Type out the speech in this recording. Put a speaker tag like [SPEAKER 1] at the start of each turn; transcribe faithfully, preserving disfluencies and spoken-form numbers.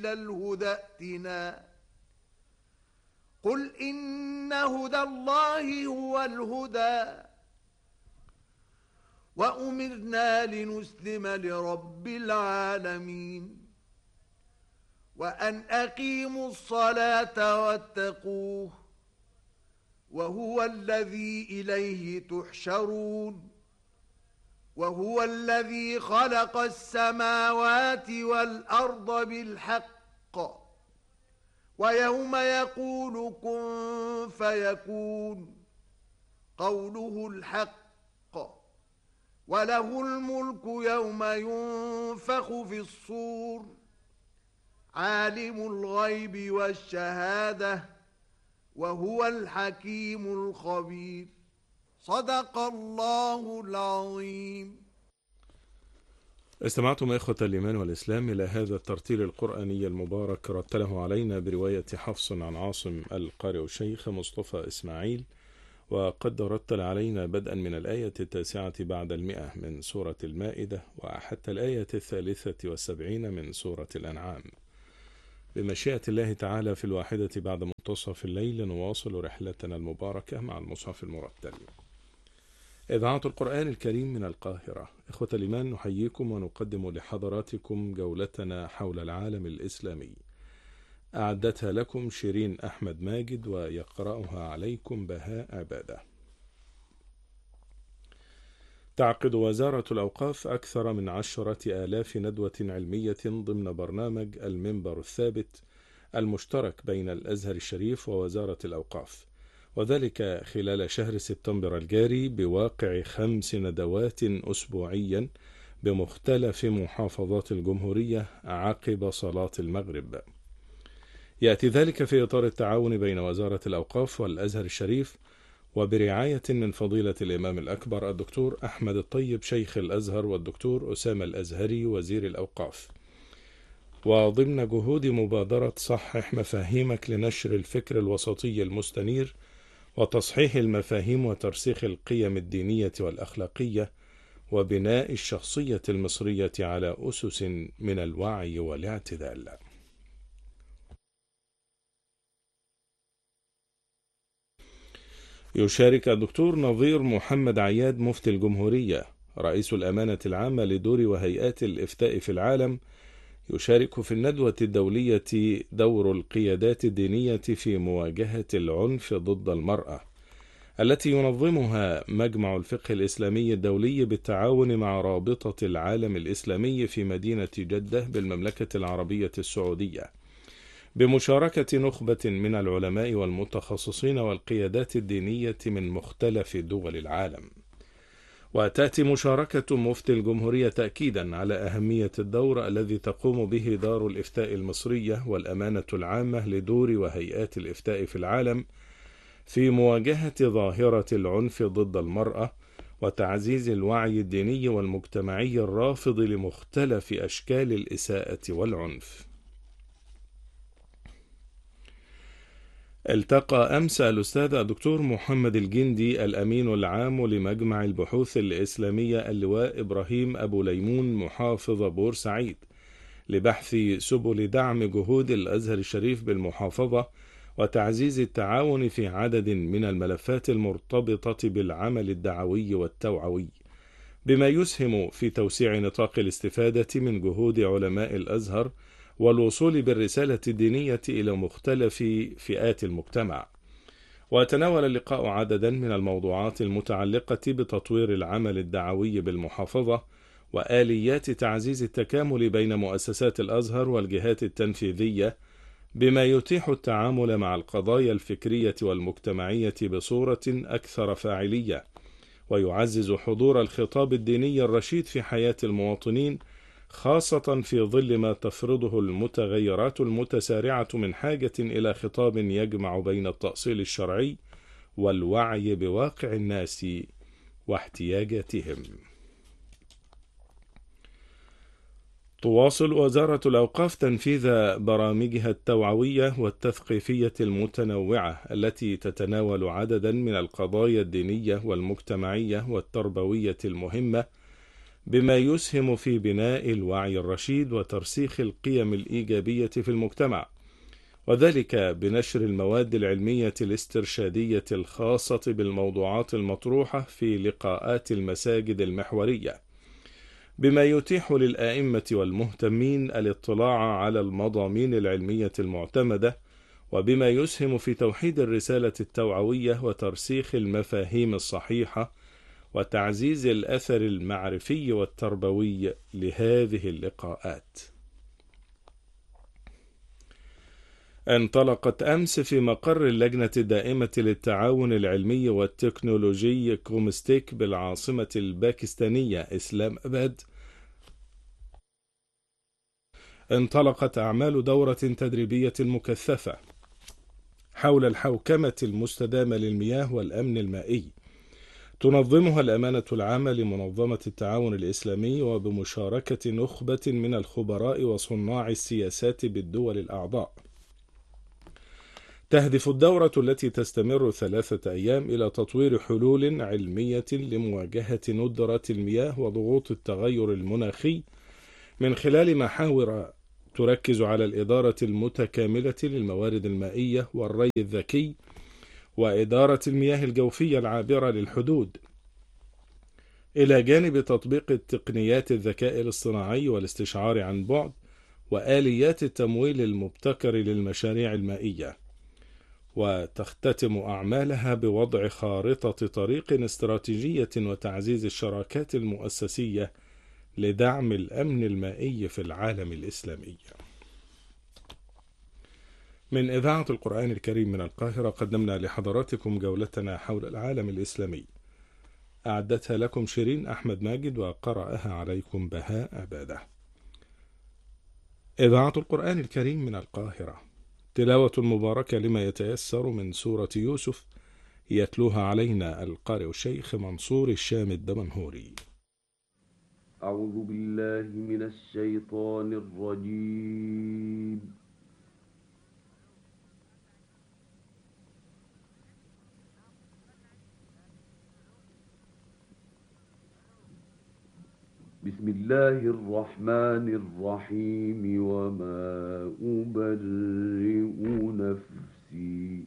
[SPEAKER 1] إلى الهدى ائتنا قل إن هدى الله هو الهدى وأمرنا لنسلم لرب العالمين وأن أقيموا الصلاة واتقوه وهو الذي إليه تحشرون وهو الذي خلق السماوات والأرض بالحق ويوم يقول كن فيكون قوله الحق وله الملك يوم ينفخ في الصور عالم الغيب والشهادة وهو الحكيم الخبير صدق الله العظيم.
[SPEAKER 2] استمعتم إخوة الإيمان والإسلام إلى هذا الترتيل القرآني المبارك، رتله علينا برواية حفص عن عاصم القارئ الشيخ مصطفى إسماعيل، وقد رتل علينا بدءا من الآية التاسعة بعد المئة من سورة المائدة وحتى الآية الثالثة والسبعين من سورة الأنعام. بمشيئة الله تعالى في الواحدة بعد منتصف الليل نواصل رحلتنا المباركة مع المصحف المرتل. إذاعة القرآن الكريم من القاهرة. إخوة الإيمان، نحييكم ونقدم لحضراتكم جولتنا حول العالم الإسلامي. أعدتها لكم شيرين أحمد ماجد ويقرأها عليكم بهاء عبادة. تعقد وزارة الأوقاف أكثر من عشرة آلاف ندوة علمية ضمن برنامج المنبر الثابت المشترك بين الأزهر الشريف ووزارة الأوقاف، وذلك خلال شهر سبتمبر الجاري بواقع خمس ندوات أسبوعيا بمختلف محافظات الجمهورية عقب صلاة المغرب. يأتي ذلك في إطار التعاون بين وزارة الأوقاف والأزهر الشريف وبرعاية من فضيلة الإمام الأكبر الدكتور أحمد الطيب شيخ الأزهر والدكتور أسامة الأزهري وزير الأوقاف، وضمن جهود مبادرة صحح مفاهيمك لنشر الفكر الوسطي المستنير وتصحيح المفاهيم وترسيخ القيم الدينية والأخلاقية وبناء الشخصية المصرية على أسس من الوعي والاعتدال. يشارك الدكتور نظير محمد عياد مفتي الجمهورية رئيس الأمانة العامة لدور وهيئات الإفتاء في العالم، يشارك في الندوة الدولية دور القيادات الدينية في مواجهة العنف ضد المرأة، التي ينظمها مجمع الفقه الإسلامي الدولي بالتعاون مع رابطة العالم الإسلامي في مدينة جدة بالمملكة العربية السعودية، بمشاركة نخبة من العلماء والمتخصصين والقيادات الدينية من مختلف دول العالم. وتأتي مشاركة مفتي الجمهورية تأكيدا على أهمية الدور الذي تقوم به دار الإفتاء المصرية والأمانة العامة لدور وهيئات الإفتاء في العالم في مواجهة ظاهرة العنف ضد المرأة وتعزيز الوعي الديني والمجتمعي الرافض لمختلف أشكال الإساءة والعنف. التقى أمس الأستاذ الدكتور محمد الجندي الأمين العام لمجمع البحوث الإسلامية اللواء إبراهيم أبو ليمون محافظ بورسعيد لبحث سبل دعم جهود الأزهر الشريف بالمحافظة وتعزيز التعاون في عدد من الملفات المرتبطة بالعمل الدعوي والتوعوي، بما يسهم في توسيع نطاق الاستفادة من جهود علماء الأزهر والوصول بالرسالة الدينية إلى مختلف فئات المجتمع. وتناول اللقاء عددا من الموضوعات المتعلقة بتطوير العمل الدعوي بالمحافظة وآليات تعزيز التكامل بين مؤسسات الأزهر والجهات التنفيذية، بما يتيح التعامل مع القضايا الفكرية والمجتمعية بصورة أكثر فاعلية، ويعزز حضور الخطاب الديني الرشيد في حياة المواطنين، خاصة في ظل ما تفرضه المتغيرات المتسارعة من حاجة إلى خطاب يجمع بين التأصيل الشرعي والوعي بواقع الناس واحتياجاتهم. تواصل وزارة الأوقاف تنفيذ برامجها التوعوية والتثقيفية المتنوعة التي تتناول عددا من القضايا الدينية والمجتمعية والتربوية المهمة بما يسهم في بناء الوعي الرشيد وترسيخ القيم الإيجابية في المجتمع، وذلك بنشر المواد العلمية الاسترشادية الخاصة بالموضوعات المطروحة في لقاءات المساجد المحورية، بما يتيح للآئمة والمهتمين الاطلاع على المضامين العلمية المعتمدة، وبما يسهم في توحيد الرسالة التوعوية وترسيخ المفاهيم الصحيحة وتعزيز الأثر المعرفي والتربوي لهذه اللقاءات. انطلقت أمس في مقر اللجنة الدائمة للتعاون العلمي والتكنولوجي كومستيك بالعاصمة الباكستانية إسلام أباد انطلقت أعمال دورة تدريبية مكثفة حول الحوكمة المستدامة للمياه والأمن المائي، تنظمها الأمانة العامة لمنظمة التعاون الإسلامي وبمشاركة نخبة من الخبراء وصناع السياسات بالدول الأعضاء. تهدف الدورة التي تستمر ثلاثة أيام إلى تطوير حلول علمية لمواجهة ندرة المياه وضغوط التغير المناخي من خلال محاور تركز على الإدارة المتكاملة للموارد المائية والري الذكي وإدارة المياه الجوفية العابرة للحدود، إلى جانب تطبيق التقنيات الذكاء الاصطناعي والاستشعار عن بعد وآليات التمويل المبتكر للمشاريع المائية. وتختتم أعمالها بوضع خارطة طريق استراتيجية وتعزيز الشراكات المؤسسية لدعم الأمن المائي في العالم الإسلامي. من إذاعة القرآن الكريم من القاهرة قدمنا لحضراتكم جولتنا حول العالم الإسلامي، أعدتها لكم شيرين أحمد ماجد وقرأها عليكم بهاء عبادة. إذاعة القرآن الكريم من القاهرة، تلاوة مباركة لما يتيسر من سورة يوسف، يتلوها علينا القارئ الشيخ منصور الشام الدمنهوري.
[SPEAKER 3] أعوذ بالله من الشيطان الرجيم. بسم الله الرحمن الرحيم. وما أبرئ نفسي